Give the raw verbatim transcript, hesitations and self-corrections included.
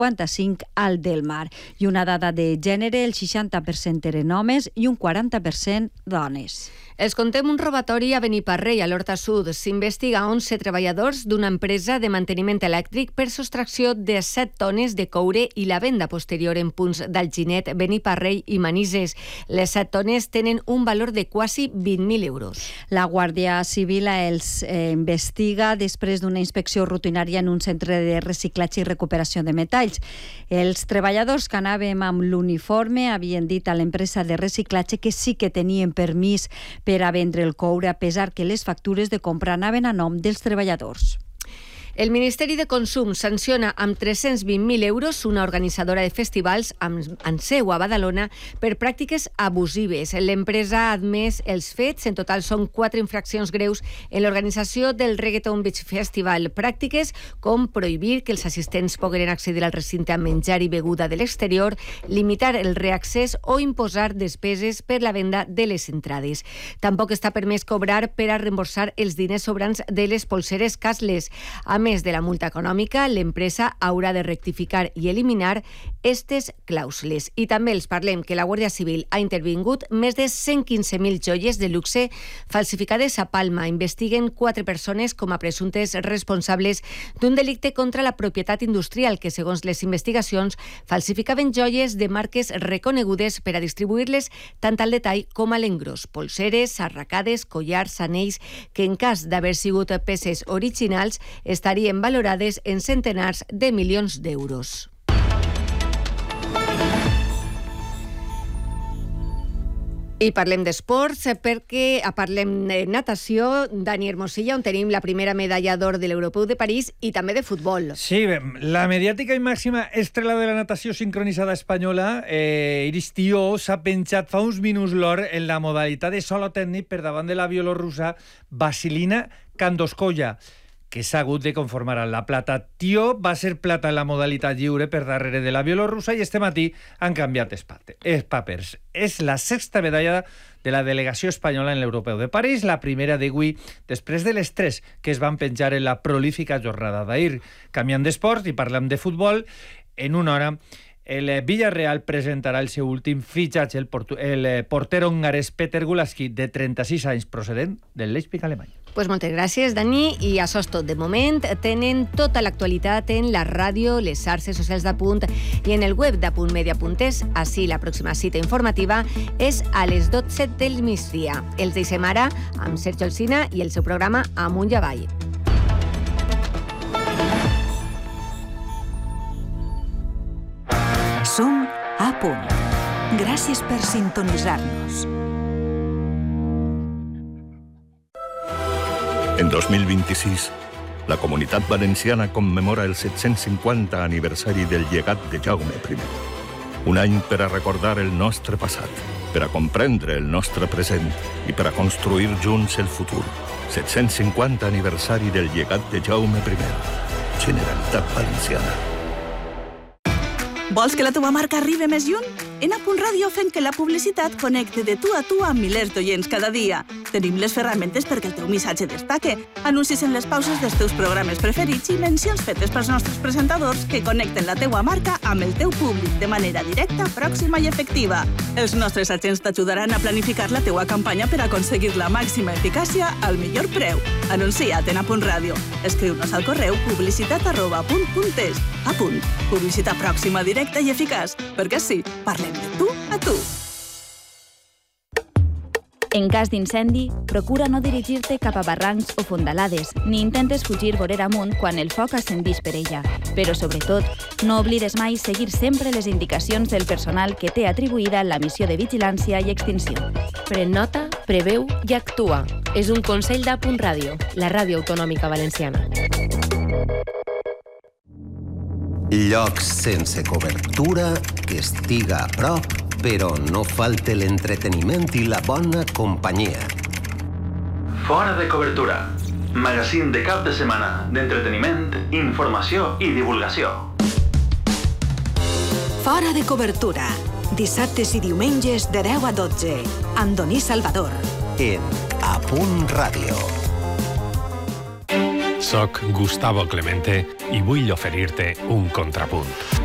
cinquanta-cinc al del Mar. I una dada de gènere, el seixanta per cent eren homes i un quaranta per cent dones. Els contem un robatori a Beniparrell, a l'Horta Sud. S'investiga onze treballadors d'una empresa de manteniment elèctric per sostracció de set tones de coure i la venda posterior en punts d'Alginet, Beniparrell i Manises. Les set tones tenen un valor de quasi vint mil euros. La Guàrdia Civil els eh, investiga després d'una inspecció rutinària en un centre de reciclatge i recuperació de metalls. Els treballadors que anàvem amb l'uniforme havien dit a l'empresa de reciclatge que sí que tenien permís per a vendre el coure, a pesar que les factures de compra anaven a nom dels treballadors. El Ministeri de Consum sanciona amb tres-cents vint mil euros una organitzadora de festivals amb, amb seu a Badalona per pràctiques abusives. L'empresa ha admès els fets. En total són quatre infraccions greus en l'organització del Reggaeton Beach Festival. Pràctiques com prohibir que els assistents pogueren accedir al recinte amb menjar i beguda de l'exterior, limitar el reaccés o imposar despeses per la venda de les entrades. Tampoc està permès cobrar per a reemborsar els diners sobrants de les polseres Casles. A més de la multa econòmica, l'empresa haurà de rectificar i eliminar aquestes clàusules. I també els parlem que la Guàrdia Civil ha intervingut més de cent quinze mil joies de luxe falsificades a Palma. Investiguen quatre persones com a presumptes responsables d'un delicte contra la propietat industrial que, segons les investigacions, falsificaven joies de marques reconegudes per a distribuir-les tant al detall com a l'engròs. Polseres, arracades, collars, anells, que en cas d'haver sigut peces originals estarien valorades en centenars de milions d'euros. I parlem d'esports perquè parlem de natació. Dani Hermosilla, on tenim la primera medalla d'or de l'Europeu de París i també de futbol. Sí, la mediàtica i màxima estrella de la natació sincronitzada espanyola, eh, Iris Tió, s'ha penjat fa uns minuts l'or en la modalitat de solo tècnic per davant de la bielorrussa Vasilina Kandoskoya, que s'ha hagut de conformar amb la plata. Tió va ser plata en la modalitat lliure per darrere de la bielorrussa i este matí han canviat els papers. És la sexta medalla de la delegació espanyola en l'Europeu de París, la primera d'avui, després de les tres que es van penjar en la prolífica jornada d'ahir. Canviant d'esport i parlem de futbol, en una hora el Villarreal presentarà el seu últim fitxatge, el, el porter hongarès Peter Gulaski, de trenta-sis anys, procedent del Leipzig alemany. Pues moltes gràcies, Dani, i això és tot de moment. Tenen tota l'actualitat en la ràdio, les xarxes socials d'Apunt i en el web d'apunt media punt es. Així, la pròxima cita informativa és a les dotze del migdia. Els deixem ara amb Sergio Alsina i el seu programa Amunt i Avall. Som a punt. Gràcies per sintonitzar-nos. En dos mil vint-i-sis, la Comunitat Valenciana commemora el set-cents cinquanta aniversari del llegat de Jaume primer. Un any per a recordar el nostre passat, per a comprendre el nostre present i per a construir junts el futur. set-cents cinquanta aniversari del llegat de Jaume primer. Generalitat Valenciana. Vols que la teva marca arribi més lluny? En Apunt Ràdio fem que la publicitat connecti de tu a tu amb milers d'oients cada dia. Tenim les ferramentes perquè el teu missatge destaque, anuncis en les pauses dels teus programes preferits i mencions fetes pels nostres presentadors que connecten la teua marca amb el teu públic de manera directa, pròxima i efectiva. Els nostres agents t'ajudaran a planificar la teua campanya per aconseguir la màxima eficàcia al millor preu. Anuncia't en Apunt Ràdio. Escriu-nos al correu publicitat arroba apunt punt es. Apunt. Publicitat pròxima, directa i eficaç. Perquè sí, parlem de tu a tu. En cas d'incendi, procura no dirigir-te cap a barrancs o fondalades, ni intentes fugir vorera amunt quan el foc ascendís per ella. Però, sobretot, no oblides mai seguir sempre les indicacions del personal que té atribuïda la missió de vigilància i extinció. Pren nota, preveu i actua. És un consell d'Apunt Ràdio, la ràdio autonòmica valenciana. Llocs sense cobertura, que estiga a prop, però no falte l'entreteniment i la bona companyia. Fora de cobertura. Magazín de cap de setmana d'entreteniment, informació i divulgació. Fora de cobertura. Dissabtes i diumenges de deu a dotze. Amb Doní Salvador. En Apunt Ràdio. Soc Gustavo Clemente i vull oferir-te un contrapunt.